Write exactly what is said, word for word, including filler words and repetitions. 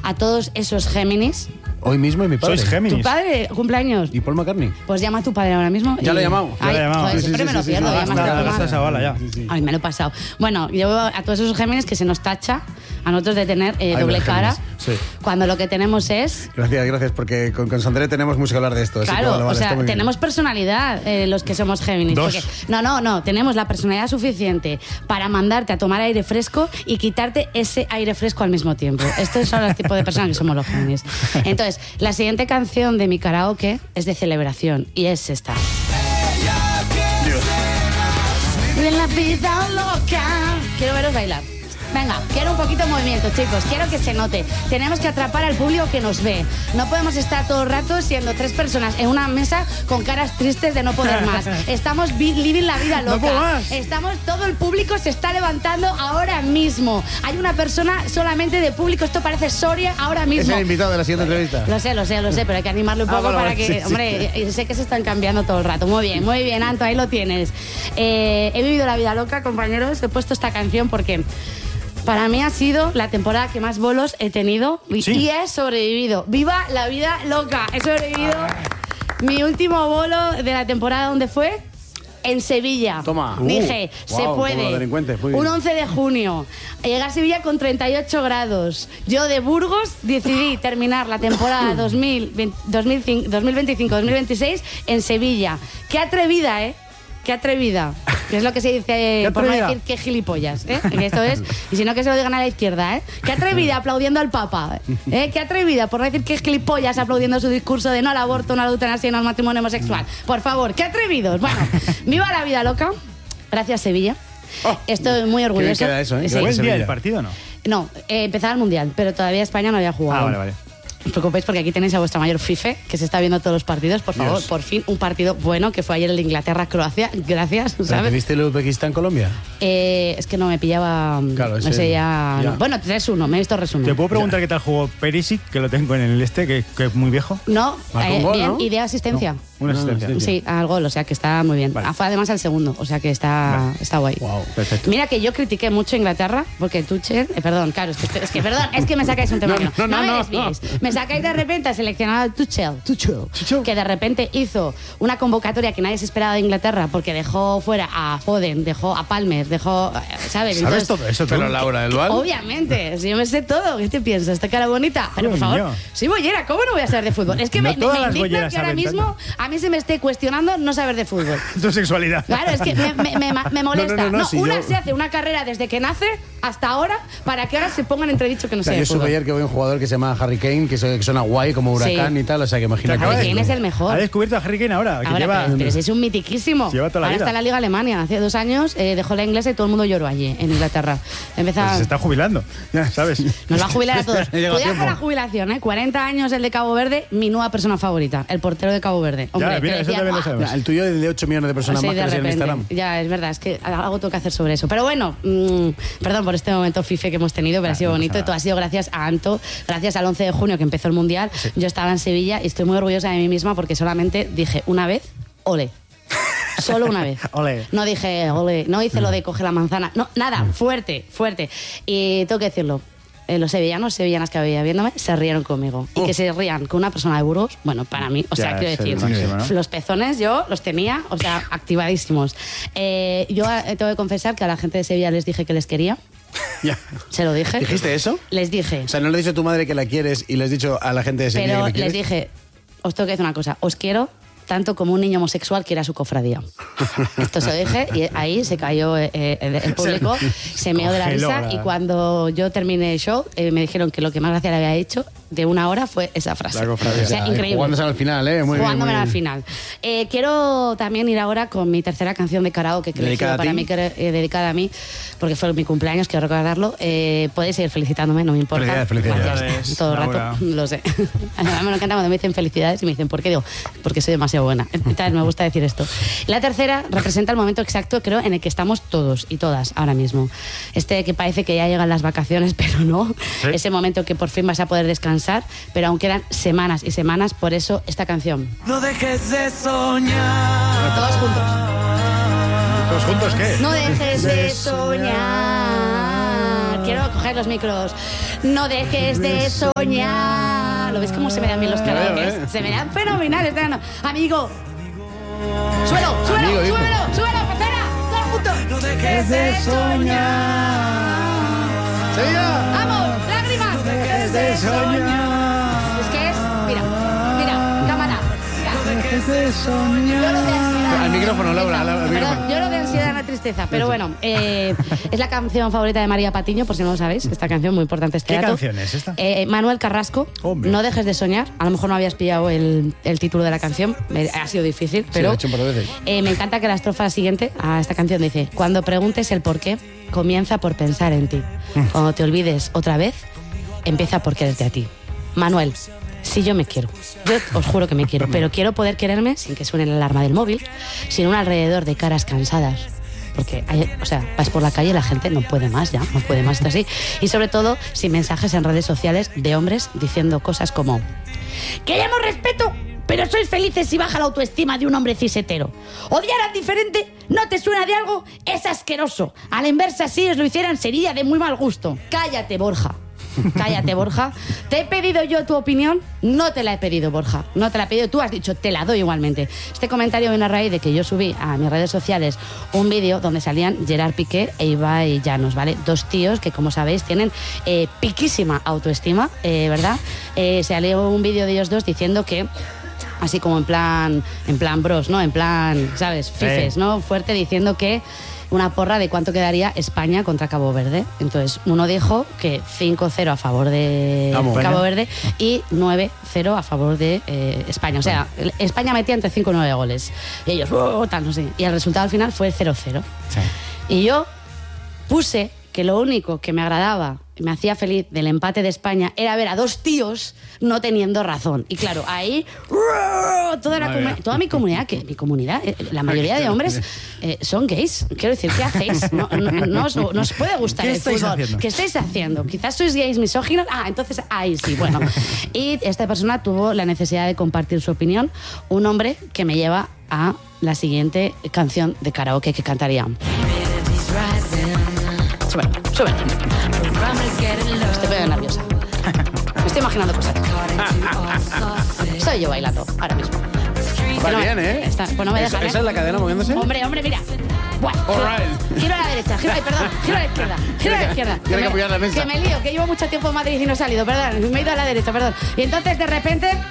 a todos esos Géminis. Hoy mismo es mi padre. ¿Sois Géminis? ¿Tu padre cumpleaños? ¿Y Paul McCartney? Pues llama a tu padre ahora mismo. Ya y... lo he llamado. Ya Ay, lo he llamado. joder, Sí, siempre sí, me lo sí, pierdo. sí, ya sí, me has sí, quedado sí, mal. esa bala ya. Sí, sí. Ay, me lo he pasado. Bueno, yo a todos esos Géminis que se nos tacha a nosotros de tener eh, Ay, doble los cara, Géminis, sí. cuando lo que tenemos es... Gracias, gracias, porque con, con Sandré tenemos mucho que hablar de esto. así que Claro, vale, vale, o sea, está muy bien. tenemos personalidad eh, los que somos Géminis. Dos. Porque, no, no, no, tenemos la personalidad suficiente para mandarte a tomar aire fresco y quitarte ese aire fresco al mismo tiempo. Estos son los tipos de personas que somos los Géminis. Entonces, la siguiente canción de mi karaoke es de celebración y es esta. De la vida loca. Quiero veros bailar. Venga, quiero un poquito de movimiento, chicos. Quiero que se note. Tenemos que atrapar al público que nos ve. No podemos estar todo el rato siendo tres personas en una mesa con caras tristes de no poder más. Estamos vi- living la vida loca. No puedo más. Estamos, todo el público se está levantando ahora mismo. Hay una persona solamente de público. Esto parece Soria ahora Es mismo. el invitado de la siguiente entrevista. Lo sé, lo sé, lo sé, pero hay que animarlo un Ah, poco vale, para vale, que... sí, sí. Hombre, y sé que se están cambiando todo el rato. Muy bien, muy bien, Anto, ahí lo tienes. Eh, he vivido la vida loca, compañeros. He puesto esta canción porque... Para mí ha sido la temporada que más bolos he tenido y, Sí. y he sobrevivido. ¡Viva la vida loca! He sobrevivido. Mi último bolo de la temporada, ¿dónde fue? En Sevilla. Toma. Dije, Uh, se wow, puede. como los delincuentes, muy bien. Un once de junio. Llegué a Sevilla con treinta y ocho grados. Yo de Burgos decidí terminar la temporada dos mil veinte, dos mil cinco, dos mil veinticinco dos mil veintiséis en Sevilla. ¡Qué atrevida, eh! ¡Qué atrevida! Que es lo que se dice, por no atrevida? decir qué gilipollas, ¿eh? Que esto es, y si no que se lo digan a la izquierda, ¿eh? ¡Qué atrevida aplaudiendo al Papa! ¿Eh? ¡Qué atrevida! Por no decir qué gilipollas aplaudiendo su discurso de no al aborto, no a la eutanasia, no al matrimonio homosexual. Por favor, ¡qué atrevidos! Bueno, viva la vida loca. Gracias, Sevilla. Oh, Estoy muy qué bien orgullosa. queda eso, ¿eh? Sí. ¿Fue el día Sevilla. del partido o no? No, eh, empezaba el Mundial, pero todavía España no había jugado. Ah, vale, vale. No os preocupéis porque aquí tenéis a vuestra mayor fife que se está viendo todos los partidos. Por favor, Dios. por fin un partido bueno que fue ayer el de Inglaterra-Croacia. Gracias, ¿sabes? ¿Viste el Uzbekistán-Colombia? Eh, es que no me pillaba. Claro, no ese- sé, ya. ya. Bueno, tres uno, me he visto resumen. ¿Te puedo preguntar qué tal jugó Perisic, que lo tengo en el este, que, que es muy viejo? No, Marcó eh, un gol, bien, ¿no? y de asistencia. Una No, asistencia. no, Sí, al gol, o sea que está muy bien. Vale. Ah, fue además al segundo, o sea que está, Vale. está guay. Wow. Perfecto. Mira que yo critiqué mucho a Inglaterra porque Tuchel, eh, perdón, claro, es que, es que perdón, es que me sacáis un tema. No, que no, no, me no, desviéis. Me sacáis de repente a seleccionar a Tuchel, Tuchel, que de repente hizo una convocatoria que nadie se esperaba de Inglaterra porque dejó fuera a Foden, dejó a Palmer, dejó, eh, ¿sabes? ¿Sabes Entonces, todo eso? Pero tú? Laura del Val. Obviamente, si yo me sé todo, ¿qué te piensas? Esta cara bonita. Pero por Dios favor, mío. soy bollera, ¿cómo no voy a saber de fútbol? Es que No me, me, todas me las indigna bolleras que ahora saben mismo a mí se me esté cuestionando no saber de fútbol. Tu sexualidad. Claro, es que me, me- me- me molesta. No, no, no, No, si una yo- se hace una carrera desde que nace hasta ahora para que ahora se pongan entredicho que no O sea, sea yo de supe fútbol. ayer que voy a un jugador que se llama Harry Kane, que, se- que suena guay como huracán Sí. y tal, o sea que imagínate. acaba de Harry Kane es el Ha mejor. descubierto a Harry Kane ahora, que Ahora, lleva... pero, pero ese es un mitiquísimo. Lleva toda la Ahora vida. está en la Liga Alemania. Hace dos años eh, dejó la inglesa y todo el mundo lloró allí, en Inglaterra. Empezaba... Pues se está jubilando, ya sabes. Nos va a jubilar a todos. Ya llega Cuidado tiempo. con la jubilación, ¿eh? cuarenta años el de Cabo Verde, mi nueva persona favorita, el portero de Cabo Verde. Hombre, Ya, que bien, eso decía, también lo "Buah". sabemos. Ya, el tuyo es de ocho millones de personas Sí, más que de lo siguen en repente. Instagram. Ya, es verdad, es que algo tengo que hacer sobre eso. Pero bueno, mmm, perdón por este momento fife que hemos tenido, pero ha sido no pasa bonito. Y nada. todo ha sido gracias a Anto, gracias al once de junio que empezó el Mundial. Yo estaba en Sevilla y estoy muy orgullosa de mí misma porque solamente dije una vez, ole. Solo una vez. Ole. No dije, ole, no hice lo de coger la manzana. No, nada, fuerte, fuerte. Y tengo que decirlo. eh, los sevillanos, sevillanas que había viéndome, se rieron conmigo. Y que se rían con una persona de Burgos, bueno, para mí, o sea, Ya, quiero es decir, el máximo, ¿no? los pezones yo los tenía, o sea, activadísimos. Eh, yo eh, tengo que confesar que a la gente de Sevilla les dije que les quería, Ya. se lo dije. ¿Dijiste eso? Les dije, O sea, no le has dicho a tu madre que la quieres y le has dicho a la gente de Sevilla pero que le les quieres. dije, os tengo que decir una cosa, os quiero tanto como un niño homosexual quiere a su cofradía. Esto se lo dije y ahí se cayó eh, eh, el, el público, se meó de la congeló risa la- y cuando yo terminé el show eh, me dijeron que lo que más gracia le había hecho de una hora fue esa frase. La cofradía. O sea, Ya, increíble. Jugándose al final, ¿eh? Muy bien, Jugándome muy al bien. final. Eh, quiero también ir ahora con mi tercera canción de karaoke que he ¿Dedicada elegido a para ti? mí, que, eh, dedicada a mí, porque fue mi cumpleaños, quiero recordarlo. Eh, podéis seguir felicitándome, no me importa. Felicidades, felicidades. Gracias. Felicidades, Todo el rato, Laura. lo sé. A mí me encanta cuando me dicen felicidades y me dicen, ¿por qué? Digo, porque soy demasiado buena. Entonces, me gusta decir esto. La tercera representa el momento exacto, creo, en el que estamos todos y todas ahora mismo. Este que parece que ya llegan las vacaciones, pero no. Sí. Ese momento que por fin vas a poder descansar, pero aún quedan semanas y semanas, por eso esta canción. No dejes de soñar. Todos juntos. ¿Todos juntos qué? No dejes de soñar. quiero coger los micros. No dejes de soñar. ¿Lo ves cómo se me dan bien los karaokes? ¿eh? Se me dan fenomenales. Amigo, suelo, suelo, Amigo, dijo. suelo, suelo, pecera, todos juntos. No dejes de soñar. ¡Sevilla! ¡Vamos! ¡Lágrimas! No dejes de soñar. Es que es, mira, mira, cámara. No dejes de soñar. Lloro de ansiedad. Al micrófono, Laura, al, al Perdón, micrófono. lloro de ansiedad en la tristeza. Pero bueno, eh, es la canción favorita de María Patiño, por si no lo sabéis. Esta canción muy importante este ¿Qué dato. canción es esta? Eh, Manuel Carrasco, Hombre. No dejes de soñar. A lo mejor no habías pillado el, el título de la canción. Me- ha sido difícil, Sí, pero lo he hecho un par de veces. eh, me encanta que la estrofa siguiente a esta canción dice: cuando preguntes el por qué, comienza por pensar en ti. Cuando te olvides otra vez, empieza por quererte a ti. Manuel, si yo me quiero, yo os juro que me quiero, pero quiero poder quererme sin que suene la alarma del móvil, sin un alrededor de caras cansadas. Porque, hay- o sea, vas por la calle y la gente no puede más ya, no puede más, está así. Y sobre todo, sin mensajes en redes sociales de hombres diciendo cosas como: queremos respeto, pero sois felices si baja la autoestima de un hombre cisetero. Odiar al diferente, ¿no te suena de algo? Es asqueroso. A la inversa, si os lo hicieran, sería de muy mal gusto. Cállate, Borja. Cállate, Borja. ¿Te he pedido yo tu opinión? No te la he pedido, Borja. No te la he pedido. Tú has dicho, te la doy igualmente. Este comentario viene a raíz de que yo subí a mis redes sociales un vídeo donde salían Gerard Piqué e Ibai Llanos, ¿vale? Dos tíos que, como sabéis, tienen eh, piquísima autoestima, eh, ¿verdad? Eh, salió un vídeo de ellos dos diciendo que, así como en plan, en plan bros, ¿no? En plan, ¿sabes? Fifes, Sí. ¿no? Fuerte, diciendo que una porra de cuánto quedaría España contra Cabo Verde. Entonces, uno dijo que cinco cero a favor de Vamos. Cabo España. Verde y nueve cero a favor de eh, España. O sea, el- España metía entre cinco y nueve goles. Y ellos, "Oh, tal, no sé". Y el resultado al final fue cero cero. Sí. Y yo puse que lo único que me agradaba, me hacía feliz del empate de España era ver a dos tíos no teniendo razón. Y claro, ahí ¡ruah! toda, la Madre comu- mía. toda mi comunidad, que mi comunidad, eh, la mayoría de hombres eh, son gays. Quiero decir, ¿qué hacéis? No, no, no os, no os puede gustar ¿Qué el estáis fútbol. haciendo? ¿Qué estáis haciendo? Quizás sois gays misóginos. Ah, entonces ahí sí, bueno. Y esta persona tuvo la necesidad de compartir su opinión. Un hombre que me lleva a la siguiente canción de karaoke que cantaría. Súbelo, súbelo. Estoy poniendo nerviosa. Me estoy imaginando cosas. Soy yo bailando ahora mismo. Va No, bien, ¿eh? está- pues no me ¿Esa, dejan, ¿eh? esa es la cadena moviéndose? Hombre, hombre, mira. Buah, All giro- right. Giro a la derecha, giro, ay, perdón, giro a la izquierda, giro a la izquierda. Tiene que me- apoyar la mesa. Que me lío, que llevo mucho tiempo en Madrid y no he salido, perdón, me he ido a la derecha, perdón. Y entonces de repente